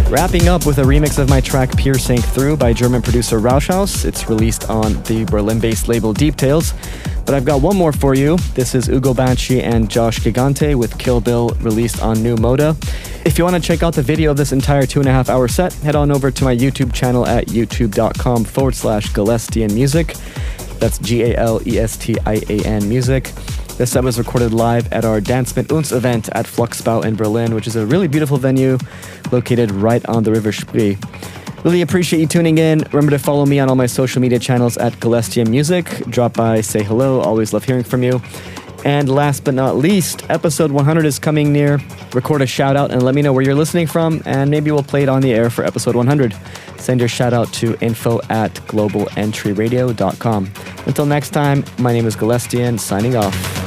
Wrapping up with a remix of my track Piercing Through by German producer Rauschhaus. It's released on the Berlin-based label Deep Tales. But I've got one more for you. This is Ugo Banci and Josh Gigante with Kill Bill, released on New Moda. If you want to check out the video of this entire 2.5-hour set, head on over to my YouTube channel at youtube.com/Galestian Music. That's Galestian Music. This set was recorded live at our Dance mit Uns event at Fluxbau in Berlin, which is a really beautiful venue located right on the River Spree. Really appreciate you tuning in. Remember to follow me on all my social media channels at Galestian Music. Drop by, say hello. Always love hearing from you. And last but not least, episode 100 is coming near. Record a shout out and let me know where you're listening from, and maybe we'll play it on the air for episode 100. Send your shout out to info@globalentryradio.com. Until next time, my name is Galestian, signing off.